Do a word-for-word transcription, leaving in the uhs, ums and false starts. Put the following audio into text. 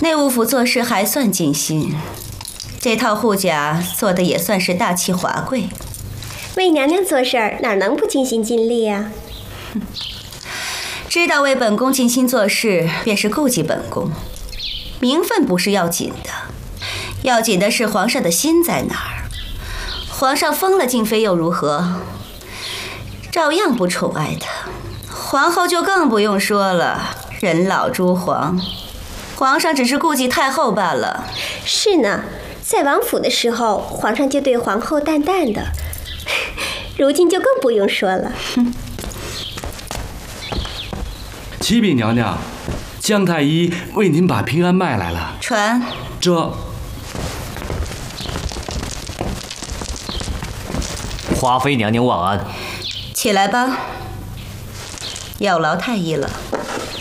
内务府做事还算尽心，这套护甲做的也算是大气华贵。 为娘娘做事儿哪能不尽心尽力啊？ 知道为本宫尽心做事，便是顾及本宫。名分不是要紧的，要紧的是皇上的心在哪儿。皇上封了静妃又如何？照样不宠爱她。皇后就更不用说了，人老珠黄。皇上只是顾忌太后罢了。 是呢，在王府的时候，皇上就对皇后淡淡的，如今就更不用说了。 启禀娘娘，江太医为您把平安脉来了。 传。 这。 华妃娘娘万安。 起来吧，有劳太医了。